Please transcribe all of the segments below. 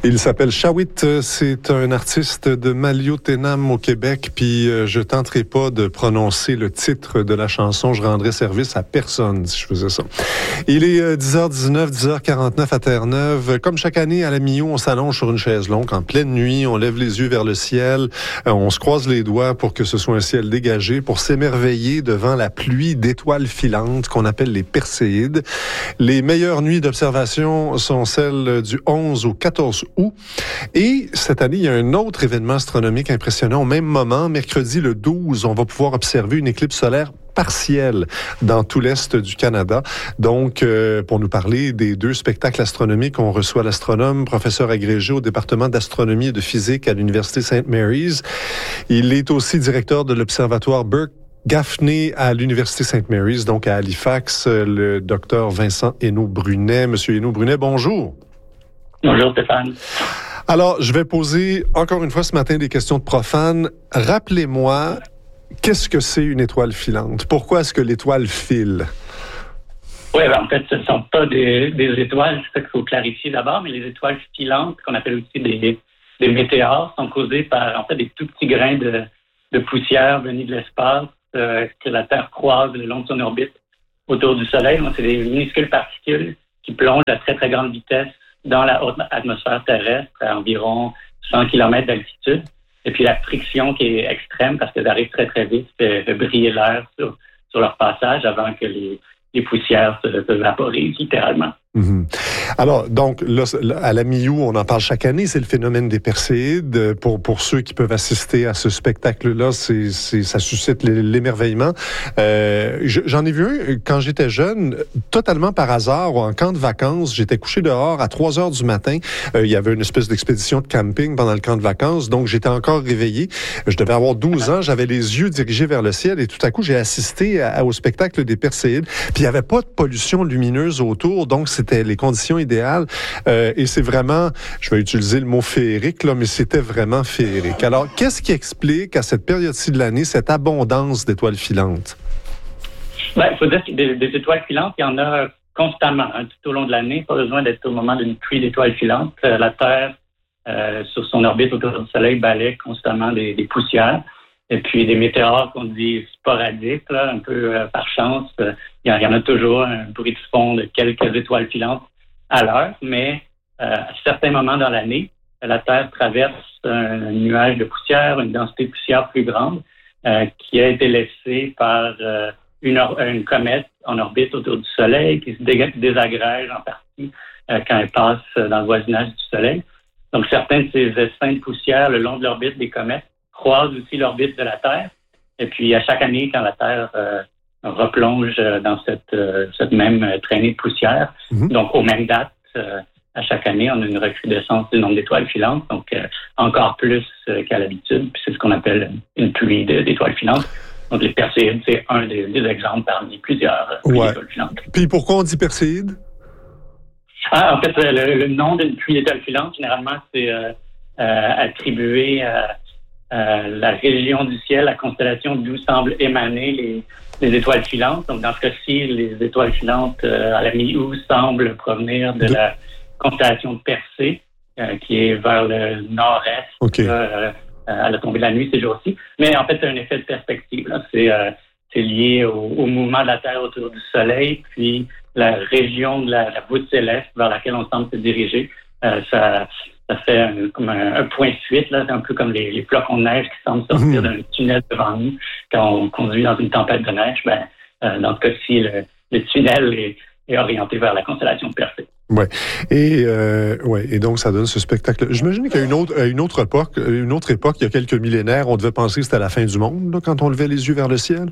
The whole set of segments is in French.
Il s'appelle Shawit, c'est un artiste de Maliotenam au Québec, puis je tenterai pas de prononcer le titre de la chanson, je rendrai service à personne si je faisais ça. Il est 10h19, 10h49 à Terre-Neuve. Comme chaque année, à la mi-août, on s'allonge sur une chaise longue en pleine nuit, on lève les yeux vers le ciel, on se croise les doigts pour que ce soit un ciel dégagé, pour s'émerveiller devant la pluie d'étoiles filantes qu'on appelle les Perséides. Les meilleures nuits d'observation sont celles du 11 au 14 août. Et cette année, il y a un autre événement astronomique impressionnant. Au même moment, mercredi le 12, on va pouvoir observer une éclipse solaire partielle dans tout l'Est du Canada. Donc, pour nous parler des deux spectacles astronomiques, on reçoit l'astronome, professeur agrégé au département d'astronomie et de physique à l'Université St. Mary's. Il est aussi directeur de l'Observatoire Burke-Gaffney à l'Université St. Mary's, donc à Halifax, le docteur Vincent Hénault-Brunet. Monsieur Hénault-Brunet, bonjour. Bonjour Stéphane. Alors, je vais poser encore une fois ce matin des questions de profanes. Rappelez-moi, qu'est-ce que c'est une étoile filante? Pourquoi est-ce que l'étoile file? Oui, en fait, ce ne sont pas des étoiles, c'est ça qu'il faut clarifier d'abord, mais les étoiles filantes, qu'on appelle aussi des météores, sont causées par en fait des tout petits grains de poussière venus de l'espace que la Terre croise le long de son orbite autour du Soleil. Donc, c'est des minuscules particules qui plongent à très, très grande vitesse dans la haute atmosphère terrestre à environ 100 km d'altitude. Et puis la friction qui est extrême parce qu'elles arrivent très, très vite fait briller l'air sur leur passage avant que les poussières se vaporisent littéralement. Mm-hmm. Alors, donc, là, à la mi-août, on en parle chaque année, c'est le phénomène des Perséides. Pour ceux qui peuvent assister à ce spectacle-là, ça suscite l'émerveillement. J'en ai vu un quand j'étais jeune, totalement par hasard, en camp de vacances. J'étais couché dehors à 3h du matin. Il y avait une espèce d'expédition de camping pendant le camp de vacances, donc j'étais encore réveillé. Je devais avoir 12 ans, j'avais les yeux dirigés vers le ciel et tout à coup, j'ai assisté au spectacle des Perséides. Puis il n'y avait pas de pollution lumineuse autour, donc c'était les conditions idéales. Et c'est vraiment, je vais utiliser le mot féerique, là, mais c'était vraiment féerique. Alors, qu'est-ce qui explique à cette période-ci de l'année cette abondance d'étoiles filantes? Bien, il faut dire que des étoiles filantes, il y en a constamment tout au long de l'année. Pas besoin d'être au moment d'une pluie d'étoiles filantes. La Terre, sur son orbite autour du Soleil, balaie constamment des poussières. Et puis des météores qu'on dit sporadiques, là, un peu par chance. Il y en a toujours un bruit de fond de quelques étoiles filantes à l'heure, mais à certains moments dans l'année, la Terre traverse un nuage de poussière, une densité de poussière plus grande, qui a été laissée par une comète en orbite autour du Soleil, qui se désagrège en partie quand elle passe dans le voisinage du Soleil. Donc certains de ces essaims de poussière le long de l'orbite des comètes croisent aussi l'orbite de la Terre. Et puis, à chaque année, quand la Terre replonge dans cette même traînée de poussière, donc aux mêmes dates, à chaque année, on a une recrudescence du nombre d'étoiles filantes, donc encore plus qu'à l'habitude. Puis c'est ce qu'on appelle une pluie d'étoiles filantes. Donc, les Perséides, c'est un des exemples parmi plusieurs pluies d'étoiles filantes. Puis pourquoi on dit Perséides? En fait, le nom d'une pluie d'étoiles filantes, généralement, c'est attribué à la région du ciel, la constellation d'où semblent émaner les étoiles filantes. Donc, dans ce cas-ci, les étoiles filantes à la mi-août semblent provenir de la constellation de Persée, qui est vers le nord-est, okay. À la tombée de la nuit ces jours-ci. Mais en fait, c'est un effet de perspective. Là. C'est lié au mouvement de la Terre autour du Soleil, puis la région de la voûte céleste vers laquelle on semble se diriger. Ça fait comme un point de fuite, là. C'est un peu comme les flocons de neige qui semblent sortir d'un tunnel devant nous quand on conduit dans une tempête de neige. Dans ce cas-ci, le tunnel est orienté vers la constellation de Persée. Ouais. Et donc ça donne ce spectacle. J'imagine qu'à une autre époque, il y a quelques millénaires, on devait penser que c'était la fin du monde là, quand on levait les yeux vers le ciel.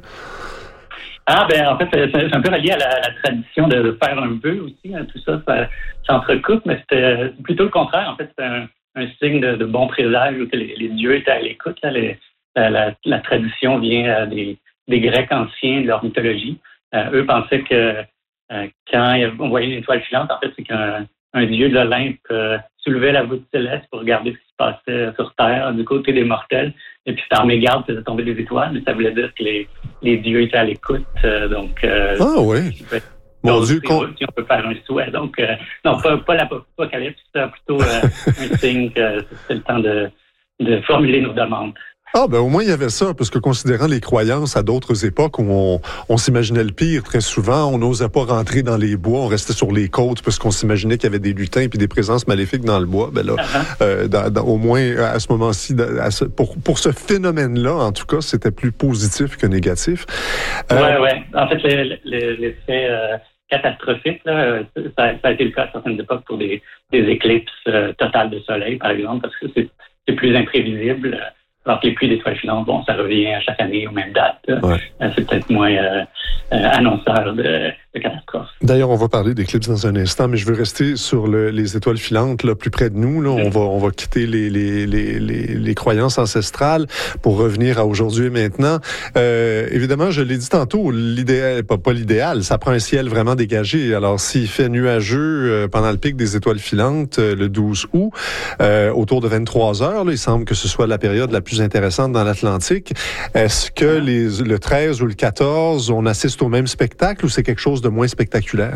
En fait, c'est un peu relié à la tradition de faire un vœu aussi. Tout ça s'entrecoupe, mais c'était plutôt le contraire. En fait, c'était un signe de bon présage où que les dieux étaient à l'écoute. Là, la tradition vient des Grecs anciens, de leur mythologie. Eux pensaient que quand on voyait une étoile filante, en fait, c'est qu'un dieu de l'Olympe soulevait la voûte céleste pour regarder ce qui se passait sur Terre, du côté des mortels. Et puis, par mégarde, faisait tomber des étoiles, mais ça voulait dire que les dieux étaient à l'écoute. Ah oui. Mon Dieu, si on peut faire un souhait. Donc, non, pas l'apocalypse, plutôt un signe que c'est le temps de formuler nos demandes. Ah, ben au moins, il y avait ça, parce que considérant les croyances à d'autres époques où on s'imaginait le pire, très souvent, on n'osait pas rentrer dans les bois, on restait sur les côtes parce qu'on s'imaginait qu'il y avait des lutins puis des présences maléfiques dans le bois. Ben là, au moins, à ce moment-ci, pour ce phénomène-là, en tout cas, c'était plus positif que négatif. Ouais. En fait, l'effet catastrophique, là, ça a été le cas à certaines époques pour des éclipses totales de soleil, par exemple, parce que c'est plus imprévisible. Alors que les pluies d'étoiles filantes, ça revient à chaque année aux mêmes dates. Ouais. C'est peut-être moins annonceur de catastrophes. D'ailleurs, on va parler d'éclipses dans un instant, mais je veux rester sur les étoiles filantes, là, plus près de nous. Là, on va quitter les croyances ancestrales pour revenir à aujourd'hui et maintenant. Évidemment, je l'ai dit tantôt, l'idéal, pas l'idéal, ça prend un ciel vraiment dégagé. Alors, s'il fait nuageux pendant le pic des étoiles filantes, le 12 août, autour de 23 heures, là, il semble que ce soit la période la plus intéressante dans l'Atlantique. Est-ce que le 13 ou le 14, on assiste au même spectacle ou c'est quelque chose de moins spectaculaire?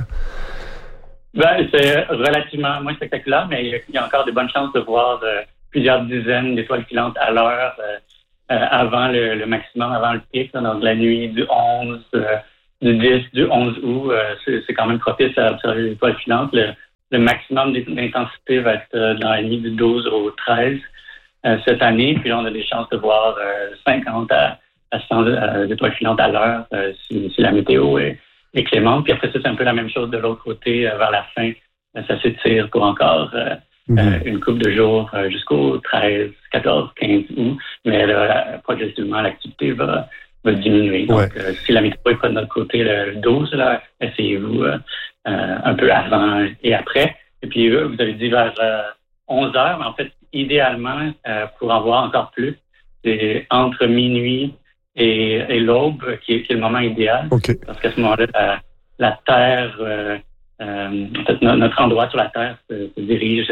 C'est relativement moins spectaculaire, mais il y a encore de bonnes chances de voir plusieurs dizaines d'étoiles filantes à l'heure avant le maximum, avant le pic. Donc la nuit du 11, du 10, du 11 août, c'est quand même propice à observer les étoiles filantes. Le maximum d'intensité va être dans la nuit du 12 au 13 cette année. Puis là, on a des chances de voir 50 à 100 étoiles filantes à l'heure si la météo est clémente. Puis après ça, c'est un peu la même chose de l'autre côté. Vers la fin, ça s'étire pour encore une couple de jours jusqu'au 13, 14, 15 août. Mais là, progressivement, l'activité va diminuer. Donc, si la météo n'est pas de notre côté le 12, là, essayez-vous un peu avant et après. Et puis, vous avez dit vers 11 heures, mais en fait, idéalement, pour en voir encore plus, c'est entre minuit et l'aube qui est le moment idéal. Okay. Parce qu'à ce moment-là, la Terre, en fait, notre endroit sur la Terre se dirige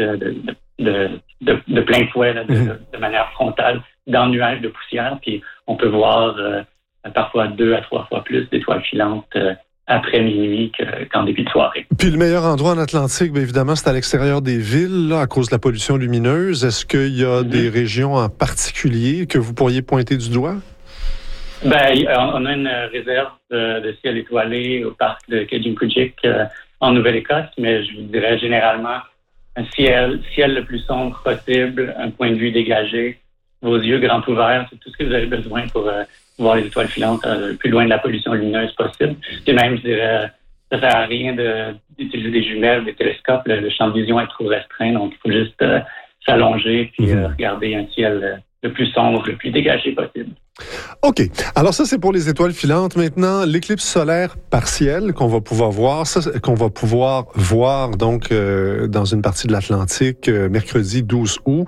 de plein fouet, là, de manière frontale, dans le nuage de poussière. Puis on peut voir parfois 2 à 3 fois plus d'étoiles filantes après minuit qu'en début de soirée. Puis le meilleur endroit en Atlantique, bien évidemment, c'est à l'extérieur des villes, là, à cause de la pollution lumineuse. Est-ce qu'il y a des régions en particulier que vous pourriez pointer du doigt? On a une réserve de ciel étoilé au parc de Kejimkujik en Nouvelle-Écosse, mais je vous dirais généralement un ciel le plus sombre possible, un point de vue dégagé, vos yeux grands ouverts, c'est tout ce que vous avez besoin pour voir les étoiles filantes le plus loin de la pollution lumineuse possible. Et même, je dirais, ça sert à rien d'utiliser des jumelles, des télescopes. Le champ de vision est trop restreint, donc il faut juste s'allonger puis regarder un ciel le plus sombre, le plus dégagé possible. OK. Alors ça, c'est pour les étoiles filantes. Maintenant, l'éclicse solaire partielle qu'on va pouvoir voir, donc dans une partie de l'Atlantique mercredi 12 août.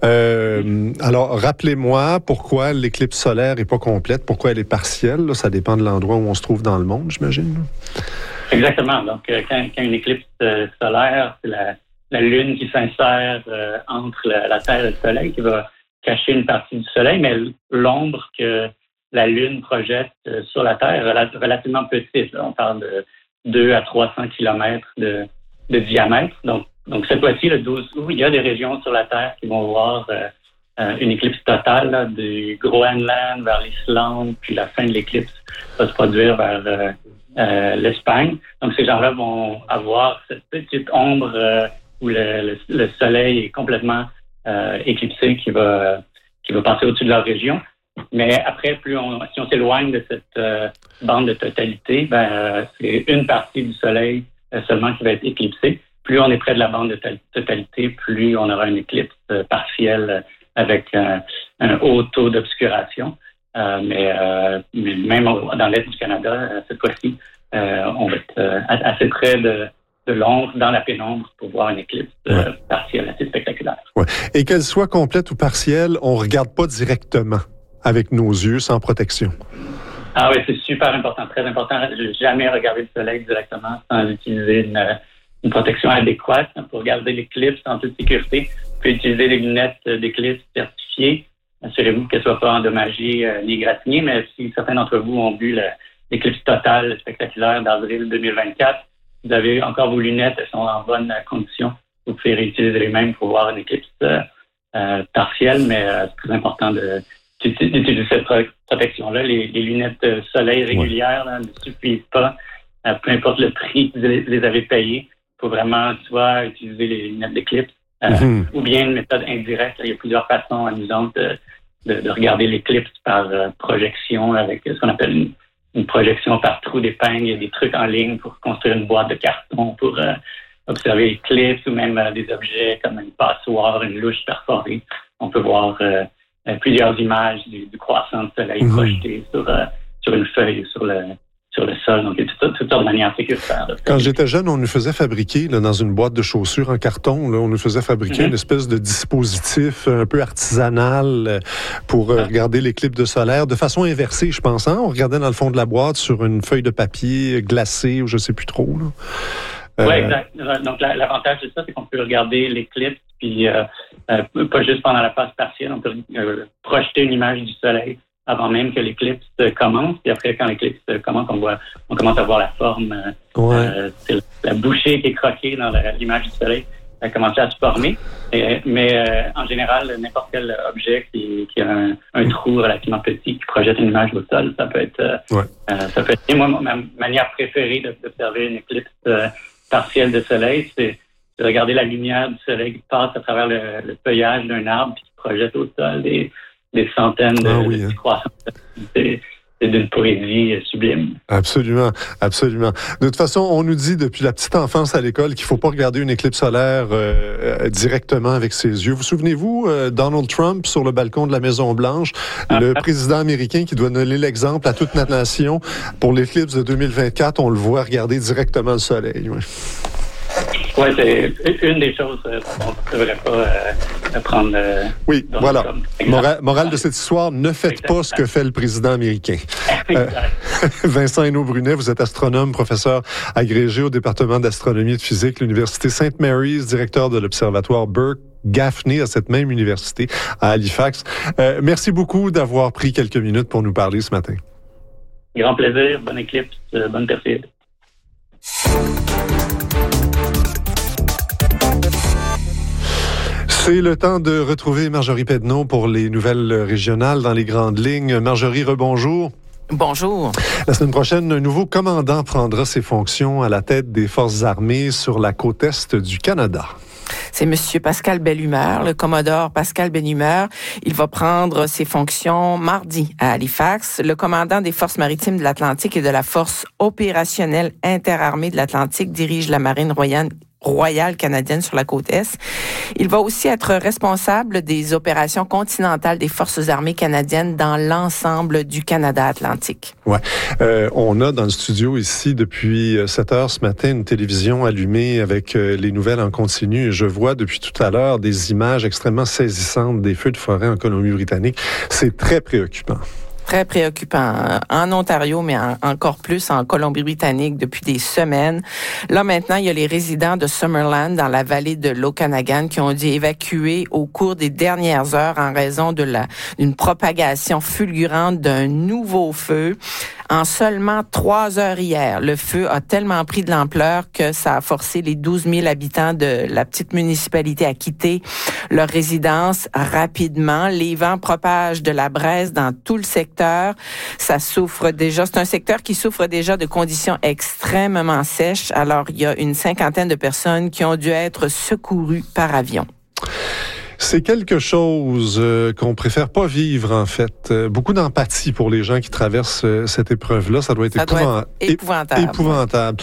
Alors, rappelez-moi pourquoi l'éclipse solaire n'est pas complète, pourquoi elle est partielle. Là, ça dépend de l'endroit où on se trouve dans le monde, j'imagine. Exactement. Donc, quand une éclipse solaire, c'est la Lune qui s'insère entre la Terre et le Soleil qui va cacher une partie du Soleil, mais l'ombre que la Lune projette sur la Terre est relativement petite. Là. On parle de 2 à 300 kilomètres de diamètre. Donc cette fois-ci, le 12 août, il y a des régions sur la Terre qui vont voir une éclipse totale là, du Groenland vers l'Islande, puis la fin de l'éclipse va se produire vers l'Espagne. Donc ces gens-là vont avoir cette petite ombre où le Soleil est complètement éclipsé qui va passer au-dessus de leur région. Mais après, si on s'éloigne de cette bande de totalité, c'est une partie du Soleil seulement qui va être éclipsée. Plus on est près de la bande de totalité, plus on aura une éclipse partielle avec un haut taux d'obscuration. Mais même dans l'est du Canada, cette fois-ci, on va être assez près de l'ombre, dans la pénombre, pour voir une éclipse partielle assez spectaculaire. Ouais. Et qu'elle soit complète ou partielle, on ne regarde pas directement avec nos yeux, sans protection. Ah oui, c'est super important, très important. Je n'ai jamais regardé le soleil directement sans utiliser une protection adéquate pour regarder l'éclipse en toute sécurité. Vous pouvez utiliser des lunettes d'éclipse certifiées. Assurez-vous qu'elles ne soient pas endommagées ni égratignées, mais si certains d'entre vous ont vu l'éclipse totale spectaculaire d'avril 2024, vous avez encore vos lunettes, elles sont en bonne condition. Vous pouvez réutiliser les mêmes pour voir une éclipse partielle, mais c'est très important d'utiliser cette protection-là. Les lunettes soleil régulières ne suffisent pas. Peu importe le prix que vous les avez payés, il faut vraiment soit utiliser les lunettes d'éclipse ou bien une méthode indirecte. Il y a plusieurs façons amusantes de regarder l'éclipse par projection avec ce qu'on appelle une projection par trou d'épingle. Il y a des trucs en ligne pour construire une boîte de carton pour observer l'éclipse ou même des objets comme une passoire, une louche perforée. On peut voir plusieurs images du croissant de soleil projeté sur une feuille, sur le sol. Donc, il y a toutes sortes de manières sécuritaires. Quand j'étais jeune, on nous faisait fabriquer, dans une boîte de chaussures en carton, on nous faisait fabriquer une espèce de dispositif un peu artisanal pour regarder l'éclipse de solaire, de façon inversée, je pense. Hein? On regardait dans le fond de la boîte sur une feuille de papier glacée ou je ne sais plus trop. Oui, exact. Donc, l'avantage de ça, c'est qu'on peut regarder l'éclipse, puis pas juste pendant la phase partielle, on peut projeter une image du soleil avant même que l'éclipse commence. Puis après, quand l'éclipse commence, on commence à voir la forme. C'est la bouchée qui est croquée dans l'image du soleil. Ça a commencé à se former. Mais en général, n'importe quel objet qui a un trou relativement petit qui projette une image au sol, ça peut être... Et moi, ma manière préférée d'observer une éclipse partielle de soleil, c'est de regarder la lumière du soleil qui passe à travers le feuillage d'un arbre qui projette au sol des centaines de croissants. C'est d'une poésie sublime. Absolument, absolument. De toute façon, on nous dit depuis la petite enfance à l'école qu'il ne faut pas regarder une éclipse solaire directement avec ses yeux. Vous souvenez-vous, Donald Trump sur le balcon de la Maison-Blanche, le président américain qui doit donner l'exemple à toute notre nation. Pour l'éclipse de 2024, on le voit regarder directement le soleil. Oui, c'est une des choses qu'on ne devrait pas prendre. Oui, voilà. Morale de cette histoire, ne faites pas ce que fait le président américain. Vincent Hainaut-Brunet, vous êtes astronome, professeur agrégé au département d'astronomie et de physique, l'Université St. Mary's, directeur de l'Observatoire Burke-Gaffney à cette même université à Halifax. Merci beaucoup d'avoir pris quelques minutes pour nous parler ce matin. Grand plaisir, bonne éclipse, bonne Perséide. C'est le temps de retrouver Marjorie Pedneau pour les nouvelles régionales dans les grandes lignes. Marjorie, rebonjour. Bonjour. La semaine prochaine, un nouveau commandant prendra ses fonctions à la tête des forces armées sur la côte est du Canada. C'est M. Pascal Bellumeur, le commodore Pascal Bellumeur. Il va prendre ses fonctions mardi à Halifax. Le commandant des forces maritimes de l'Atlantique et de la force opérationnelle interarmée de l'Atlantique dirige la marine royale canadienne sur la côte Est. Il va aussi être responsable des opérations continentales des forces armées canadiennes dans l'ensemble du Canada atlantique. Ouais. On a dans le studio ici depuis 7 heures ce matin une télévision allumée avec les nouvelles en continu. Et je vois depuis tout à l'heure des images extrêmement saisissantes des feux de forêt en Colombie-Britannique. C'est très préoccupant. Très préoccupant en Ontario, mais encore plus en Colombie-Britannique depuis des semaines. Là, maintenant, il y a les résidents de Summerland dans la vallée de l'Okanagan qui ont dû évacuer au cours des dernières heures en raison d'une propagation fulgurante d'un nouveau feu. En seulement 3 heures hier, le feu a tellement pris de l'ampleur que ça a forcé les 12 000 habitants de la petite municipalité à quitter leur résidence rapidement. Les vents propagent de la braise dans tout le secteur. Ça souffre déjà. C'est un secteur qui souffre déjà de conditions extrêmement sèches. Alors, il y a une 50aine de personnes qui ont dû être secourues par avion. C'est quelque chose qu'on préfère pas vivre, en fait. Beaucoup d'empathie pour les gens qui traversent cette épreuve-là. Ça doit être épouvantable.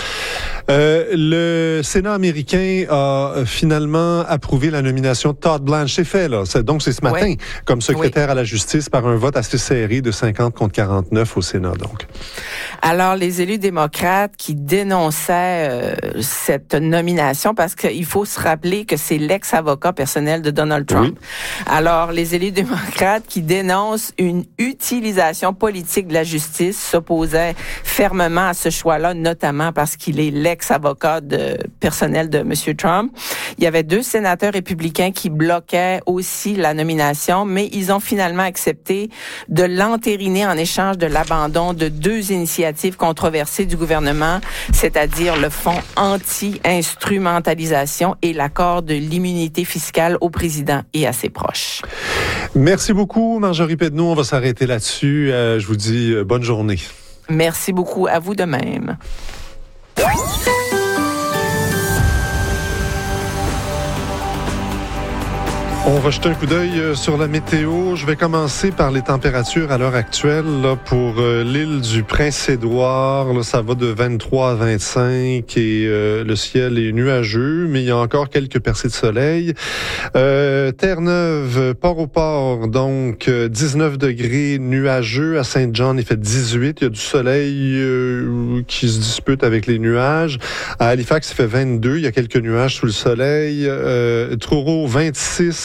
Le Sénat américain a finalement approuvé la nomination de Todd Blanche. C'est fait, là. Donc, c'est ce matin, comme secrétaire à la justice, par un vote assez serré de 50 contre 49 au Sénat, donc. Alors, les élus démocrates qui dénonçaient cette nomination, parce qu'il faut se rappeler que c'est l'ex-avocat personnel de Donald Trump. Oui. Alors, les élus démocrates qui dénoncent une utilisation politique de la justice s'opposaient fermement à ce choix-là, notamment parce qu'il est l'ex-avocat personnel de M. Trump. Il y avait 2 sénateurs républicains qui bloquaient aussi la nomination, mais ils ont finalement accepté de l'entériner en échange de l'abandon de 2 initiatives controversées du gouvernement, c'est-à-dire le fonds anti-instrumentalisation et l'accord de l'immunité fiscale au président et à ses proches. Merci beaucoup, Marjorie Pedneau. On va s'arrêter là-dessus. Je vous dis bonne journée. Merci beaucoup. À vous de même. On va jeter un coup d'œil sur la météo. Je vais commencer par les températures à l'heure actuelle. Là, pour l'île du Prince-Édouard, là, ça va de 23 à 25 et le ciel est nuageux, mais il y a encore quelques percées de soleil. Terre-Neuve, Port-au-Port, donc 19 degrés nuageux. À Saint-John, il fait 18. Il y a du soleil qui se dispute avec les nuages. À Halifax, il fait 22. Il y a quelques nuages sous le soleil. Truro, 26.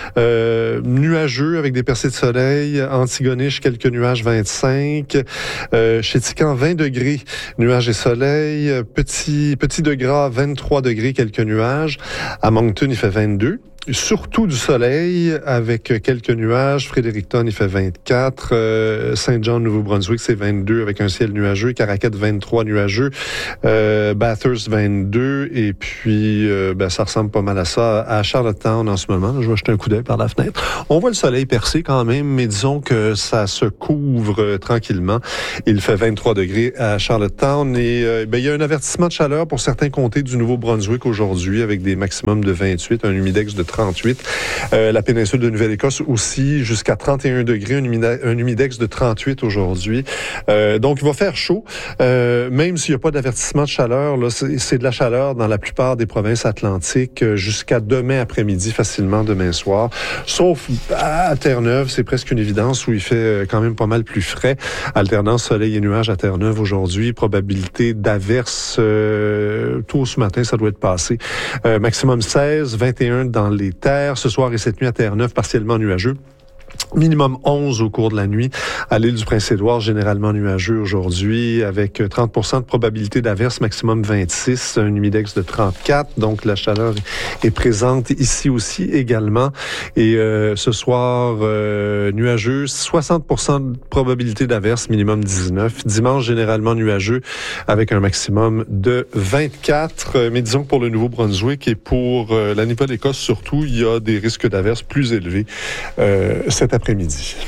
Nuageux avec des percées de soleil. Antigonish, quelques nuages, 25. Chez Tican, 20 degrés, nuages et soleil. Petit de Gras, 23 degrés, quelques nuages. À Moncton, il fait 22. Surtout du soleil avec quelques nuages. Fredericton, il fait 24. Saint-Jean, Nouveau-Brunswick, c'est 22 avec un ciel nuageux. Caracat, 23 nuageux. Bathurst, 22. Et puis, ça ressemble pas mal à ça. À Charlottetown, en ce moment, je vais jeter un coup d'œil par la fenêtre. On voit le soleil percer quand même, mais disons que ça se couvre tranquillement. Il fait 23 degrés à Charlottetown. Et il y a un avertissement de chaleur pour certains comtés du Nouveau-Brunswick aujourd'hui avec des maximums de 28, un humidex de 38. La péninsule de Nouvelle-Écosse aussi jusqu'à 31 degrés, un humidex de 38 aujourd'hui. Donc, il va faire chaud, même s'il n'y a pas d'avertissement de chaleur. Là, c'est de la chaleur dans la plupart des provinces atlantiques jusqu'à demain après-midi, facilement demain soir. Sauf à Terre-Neuve, c'est presque une évidence où il fait quand même pas mal plus frais. Alternance soleil et nuages à Terre-Neuve aujourd'hui. Probabilité d'averse tôt ce matin, ça doit être passé. Maximum 16, 21 dans les terres. Ce soir et cette nuit à Terre-Neuve, partiellement nuageux. Minimum 11 au cours de la nuit. À l'île du Prince-Édouard, généralement nuageux aujourd'hui, avec 30% de probabilité d'averse, maximum 26, un humidex de 34. Donc, la chaleur est présente ici aussi également. Et ce soir, nuageux, 60% de probabilité d'averse, minimum 19. Dimanche, généralement nuageux, avec un maximum de 24. Mais disons que pour le Nouveau-Brunswick et pour la Nouvelle-Écosse surtout, il y a des risques d'averse plus élevés cet après-midi.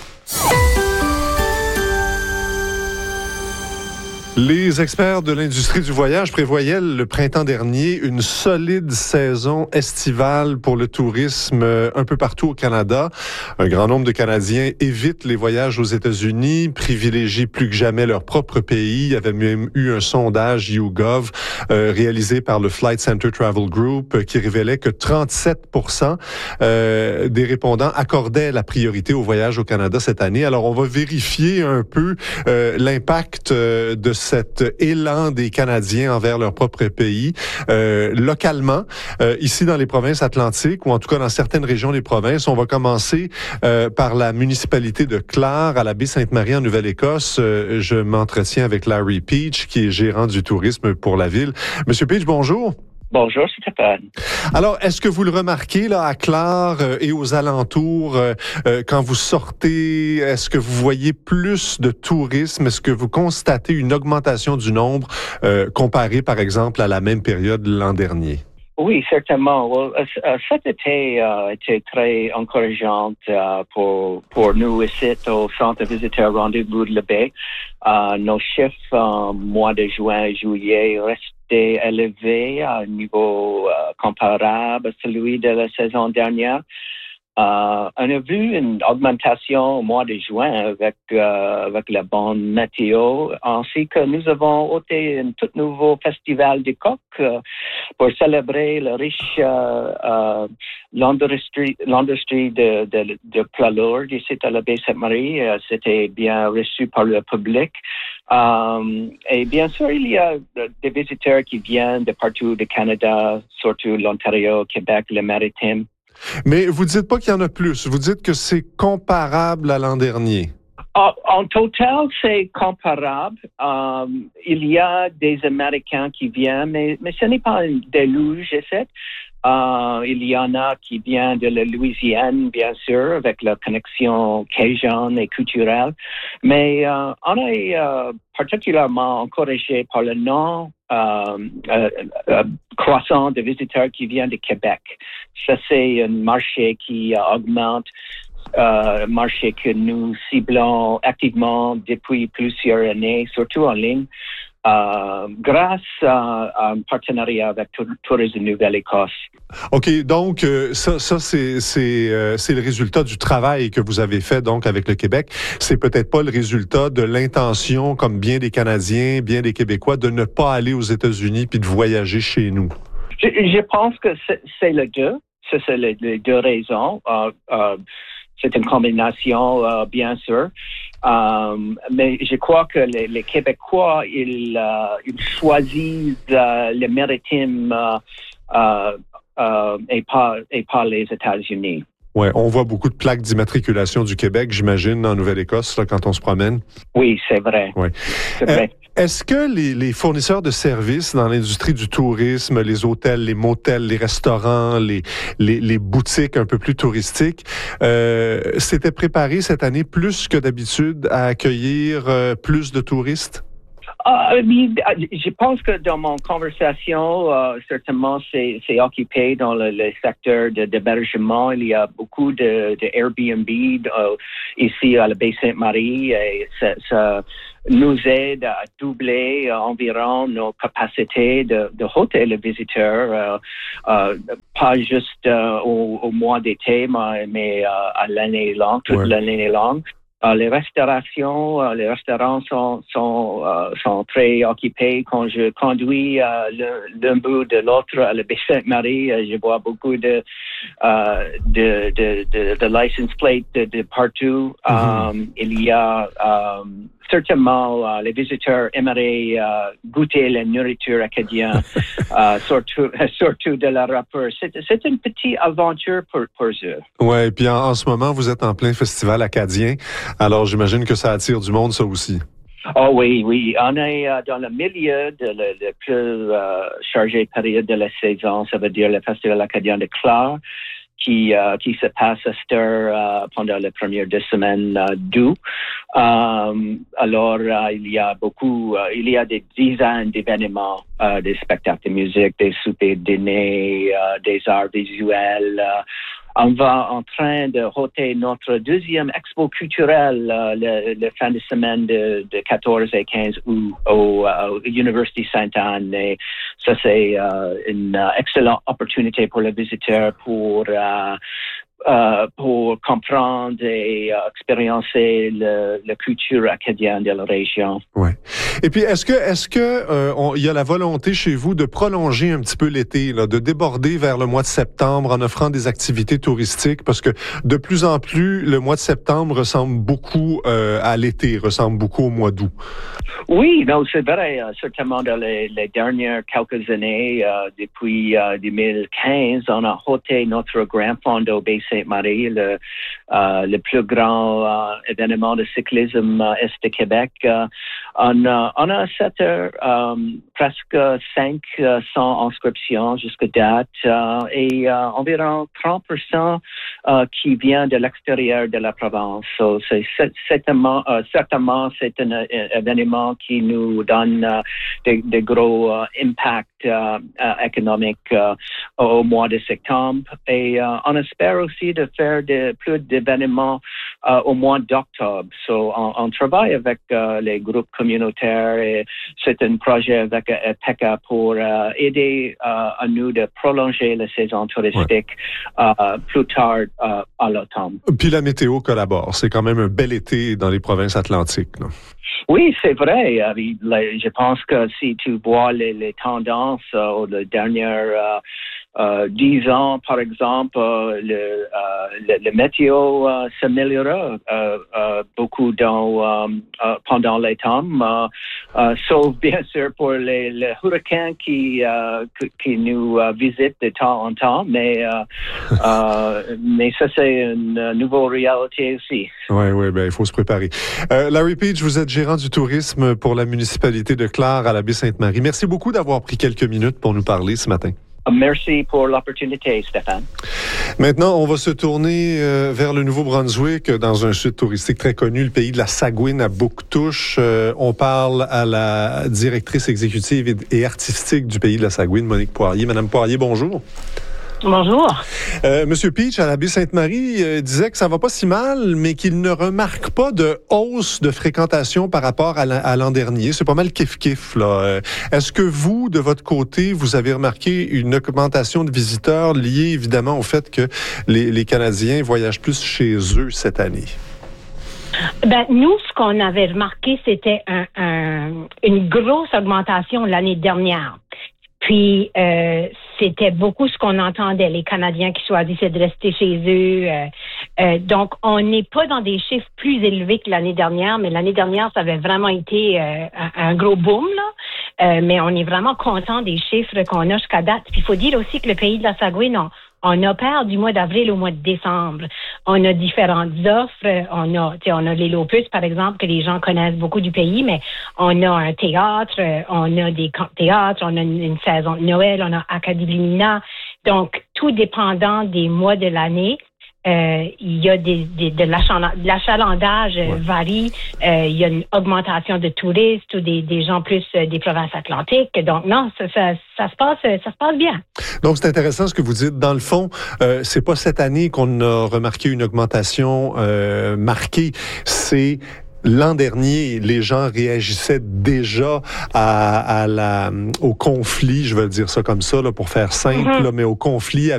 Les experts de l'industrie du voyage prévoyaient le printemps dernier une solide saison estivale pour le tourisme un peu partout au Canada. Un grand nombre de Canadiens évitent les voyages aux États-Unis, privilégient plus que jamais leur propre pays. Il y avait même eu un sondage YouGov réalisé par le Flight Center Travel Group qui révélait que 37% des répondants accordaient la priorité au voyage au Canada cette année. Alors, on va vérifier un peu l'impact de cet élan des Canadiens envers leur propre pays. Localement, ici dans les provinces atlantiques, ou en tout cas dans certaines régions des provinces, on va commencer par la municipalité de Clare, à la baie Sainte-Marie en Nouvelle-Écosse. Je m'entretiens avec Larry Peach, qui est gérant du tourisme pour la ville. Monsieur Peach, bonjour. Bonjour, Stéphane. Alors, est-ce que vous le remarquez là à Clare et aux alentours quand vous sortez? Est-ce que vous voyez plus de tourisme? Est-ce que vous constatez une augmentation du nombre comparé, par exemple, à la même période l'an dernier? Oui, certainement. Cet été était très encourageant pour nous ici au Centre visiteur Rendez-vous de la Baie. Nos chiffres mois de juin, juillet restaient élevés à un niveau comparable à celui de la saison dernière. On a vu une augmentation au mois de juin avec la bonne météo, ainsi que nous avons ôté un tout nouveau festival du coq pour célébrer le riche l'industrie de poids lourds ici à la baie Sainte-Marie. C'était bien reçu par le public. Et bien sûr, il y a des visiteurs qui viennent de partout du Canada, surtout l'Ontario, Québec, les Maritimes. Mais vous dites pas qu'il y en a plus. Vous dites que c'est comparable à l'an dernier. En total, c'est comparable. Il y a des Américains qui viennent, mais ce n'est pas un déluge, ici. Il y en a qui viennent de la Louisiane, bien sûr, avec la connexion cajun et culturelle. Mais on est particulièrement encouragé par le nom croissant de visiteurs qui viennent de Québec. Ça, c'est un marché qui augmente. Marché que nous ciblons activement depuis plusieurs années, surtout en ligne, grâce à un partenariat avec Tourisme Nouvelle-Écosse. OK, donc ça c'est le résultat du travail que vous avez fait donc avec le Québec. C'est peut-être pas le résultat de l'intention, comme bien des Canadiens, bien des Québécois, de ne pas aller aux États-Unis puis de voyager chez nous. Je pense que c'est les deux. C'est les deux raisons. C'est une combinaison, bien sûr. Mais je crois que les Québécois, ils choisissent les maritimes et pas les États-Unis. Oui, on voit beaucoup de plaques d'immatriculation du Québec, j'imagine, en Nouvelle-Écosse, là, quand on se promène. Oui, c'est vrai. Ouais. C'est vrai. Est-ce que les fournisseurs de services dans l'industrie du tourisme, les hôtels, les motels, les restaurants, les boutiques un peu plus touristiques, s'étaient préparés cette année plus que d'habitude à accueillir plus de touristes? Je pense que dans mon conversation, certainement, c'est occupé dans le secteur d'hébergement. Il y a beaucoup de Airbnb ici à la Baie-Sainte-Marie et ça nous aide à doubler environ nos capacités de hôtel les visiteurs, pas juste au mois d'été, mais à l'année longue, toute l'année longue. Les restaurants sont très occupés. Quand je conduis d'un bout de l'autre à la Baie-Sainte-Marie, je vois beaucoup de license plates de partout. Il y a certainement, les visiteurs aimeraient goûter la nourriture acadienne, surtout de la râpeur. C'est une petite aventure pour eux. Oui, et puis en ce moment, vous êtes en plein festival acadien. Alors, j'imagine que ça attire du monde, ça aussi. Oh oui. On est dans le milieu de la plus chargée période de la saison. Ça veut dire le Festival acadien de Clare, qui se passe à cette heure pendant les premières 2 semaines d'août. Alors, il y a des dizaines d'événements, des spectacles de musique, des soupers de dîner, des arts visuels. On va en train de hoter notre deuxième expo culturelle le fin de semaine de 14 et 15 août au University Sainte-Anne. Et ça, c'est une excellente opportunité pour les visiteurs pour comprendre et expérimenter la culture acadienne de la région. Ouais. Et puis, est-ce que il y a la volonté chez vous de prolonger un petit peu l'été, là, de déborder vers le mois de septembre en offrant des activités touristiques, parce que de plus en plus, le mois de septembre ressemble beaucoup à l'été, ressemble beaucoup au mois d'août. Oui, non, c'est vrai. Certainement dans les dernières quelques années, depuis 2015, on a hoté notre grand fondo Baie-Sainte-Marie, le plus grand événement de cyclisme est de Québec. On a presque 500 inscriptions jusqu'à date et environ 30% qui vient de l'extérieur de la province. So, certainement, c'est un événement qui nous donne des gros impacts économiques au mois de septembre. Et on espère aussi de faire plus d'événements au mois d'octobre. So, on travaille avec les groupes communautaires et c'est un projet avec EPECA pour aider à nous de prolonger la saison touristique plus tard à l'automne. Puis la météo collabore. C'est quand même un bel été dans les provinces atlantiques, là. Oui, c'est vrai. Je pense que si tu vois les tendances aux dernières 10 ans, par exemple, le météo s'améliorera beaucoup pendant les temps, sauf bien sûr pour les hurricanes qui nous visitent de temps en temps, mais ça c'est une nouvelle réalité aussi. Oui, ben il faut se préparer. Larry Page, vous êtes gérant du tourisme pour la municipalité de Clare à la Baie-Sainte-Marie. Merci beaucoup d'avoir pris quelques minutes pour nous parler ce matin. Merci pour l'opportunité, Stéphane. Maintenant, on va se tourner vers le Nouveau-Brunswick, dans un site touristique très connu, le pays de la Sagouine à Bouctouche. On parle à la directrice exécutive et artistique du pays de la Sagouine, Monique Poirier. Madame Poirier, bonjour. Bonjour. Monsieur Peach, à la Baie-Sainte-Marie, disait que ça va pas si mal, mais qu'il ne remarque pas de hausse de fréquentation par rapport à l'an dernier. C'est pas mal kiff-kiff, là. Est-ce que vous, de votre côté, vous avez remarqué une augmentation de visiteurs liée évidemment au fait que les Canadiens voyagent plus chez eux cette année? Ben, nous, ce qu'on avait remarqué, c'était une grosse augmentation l'année dernière. Puis, c'était beaucoup ce qu'on entendait, les Canadiens qui choisissaient de rester chez eux. Donc, on n'est pas dans des chiffres plus élevés que l'année dernière, mais l'année dernière, ça avait vraiment été un gros boom, là. Mais on est vraiment content des chiffres qu'on a jusqu'à date. Puis, il faut dire aussi que le pays de la Sagouine, on opère du mois d'avril au mois de décembre. On a différentes offres. On a les Lopus, par exemple, que les gens connaissent beaucoup du pays, mais on a un théâtre, on a des camps de théâtre, on a une saison de Noël, on a Acadie-Lumina. Donc, tout dépendant des mois de l'année, il y a de l'achalandage varie. Il y a une augmentation de touristes ou des gens plus des provinces atlantiques. Donc non, ça se passe bien. Donc c'est intéressant ce que vous dites. Dans le fond, c'est pas cette année qu'on a remarqué une augmentation marquée. C'est l'an dernier, les gens réagissaient déjà au conflit, je vais dire ça comme ça, là, pour faire simple, là, mais au conflit